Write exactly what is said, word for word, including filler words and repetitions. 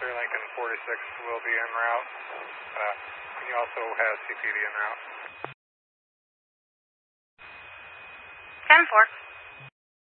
three Lincoln forty-six will be en route. Uh, and you also have C P D en route. ten four.